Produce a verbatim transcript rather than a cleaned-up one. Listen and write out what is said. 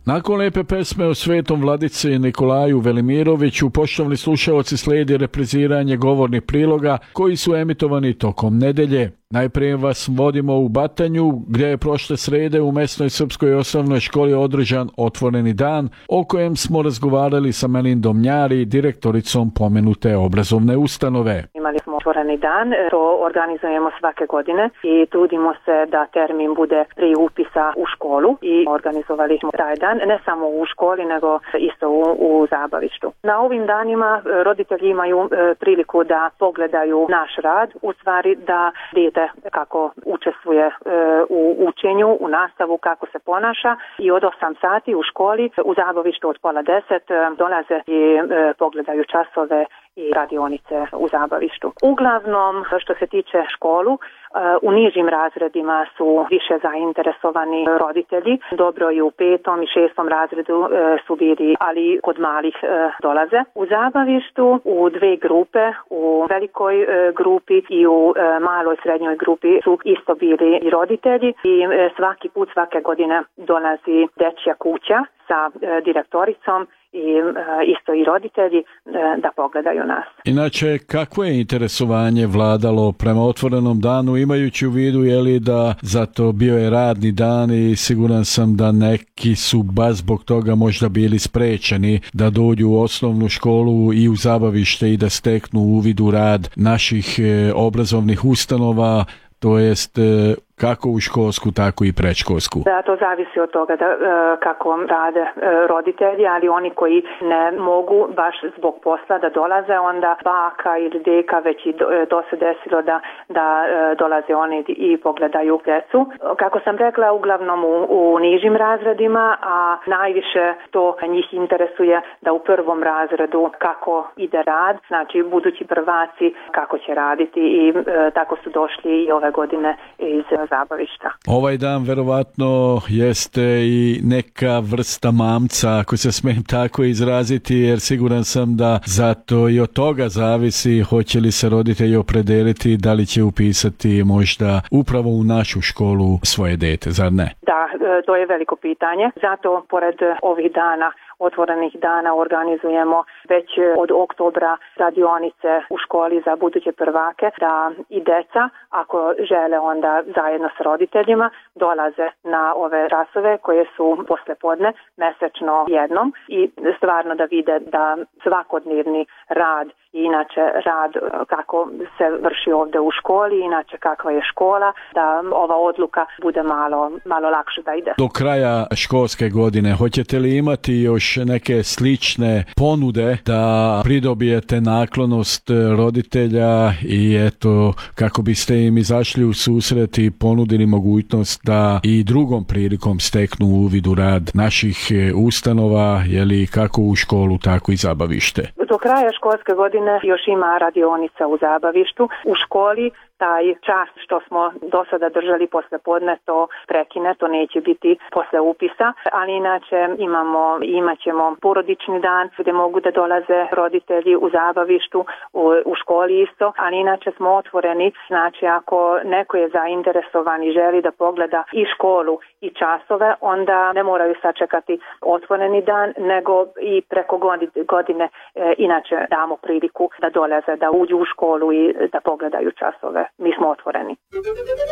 Nakon lijepe pesme o svetom vladici Nikolaju Velimiroviću, poštovni slušalci, slijedi repriziranje govornih priloga koji su emitovani tokom nedelje. Najprije vas vodimo u Batanju, gdje je prošle srede u mesnoj srpskoj osnovnoj školi održan otvoreni dan, o kojem smo razgovarali sa Melindom Njari, direktoricom pomenute obrazovne ustanove. Imali smo otvoreni dan, to organizujemo svake godine i trudimo se da termin bude prije upisa u školu i organizovali smo taj dan, ne samo u školi, nego isto u, u zabavištu. Na ovim danima roditelji imaju priliku da pogledaju naš rad, u stvari da dijete kako učestvuje e, u učenju, u nastavu, kako se ponaša, i od osam sati u školi, u zabavištu od pola deset e, dolaze i e, pogledaju časove i radionice u zabavištu. Uglavnom, što se tiče školu, u nižim razredima su više zainteresovani roditelji. Dobro, i u petom i šestom razredu su bili, ali kod malih dolaze. U zabavištu u dve grupe, u velikoj grupi i u maloj srednjoj grupi su isto bili i roditelji i svaki put, svake godine dolazi dečja kuća sa direktoricom i isto i roditelji da pogledaju nas. Inače, kakvo je interesovanje vladalo prema otvorenom danu, imajući u vidu je li da zato bio je radni dan i siguran sam da neki su baš zbog toga možda bili sprečeni da dođu u osnovnu školu i u zabavište i da steknu uvid u rad naših obrazovnih ustanova, to jest kako u školsku, tako i predškolsku. Da, to zavisi od toga da, e, kako rade e, roditelji, ali oni koji ne mogu baš zbog posla da dolaze, onda baka ili deka već i do, do se desilo da, da e, dolaze oni i pogledaju djecu. Kako sam rekla, uglavnom u, u nižim razredima, a najviše to njih interesuje da u prvom razredu kako ide rad, znači budući prvaci kako će raditi i e, tako su došli i ove godine iz zabavišta. Ovaj dan verovatno jeste i neka vrsta mamca, ako se smijem tako izraziti, jer siguran sam da zato i od toga zavisi hoće li se roditelji opredeliti da li će upisati možda upravo u našu školu svoje dete, zar ne? Da, to je veliko pitanje. Zato pored ovih dana, otvorenih dana, organizujemo već od oktobra radionice u školi za buduće prvake, da i deca, ako žele onda zajedno s roditeljima, dolaze na ove časove koje su poslepodne mesečno jednom i stvarno da vide da svakodnevni rad i inače rad kako se vrši ovdje u školi, inače kakva je škola, da ova odluka bude malo, malo lakše da ide. Do kraja školske godine hoćete li imati još neke slične ponude da pridobijete naklonost roditelja i eto kako biste im izašli u susret i ponudili mogućnost da i drugom prilikom steknu uvid u rad naših ustanova, jeli kako u školu, tako i zabavište? Do kraja školske godine još ima radionica u zabavištu. U školi taj čas što smo do sada držali posle podne to prekine, to neće biti posle upisa, ali inače imamo, imat ćemo porodični dan gdje mogu da dolaze roditelji u zabavištu, u, u školi isto, ali inače smo otvoreni, znači ako neko je zainteresovan i želi da pogleda i školu i časove, onda ne moraju sačekati otvoreni dan, nego i preko godine e, inače damo priliku da dolaze, da uđu u školu i da pogledaju časove. Mi smo otvoreni.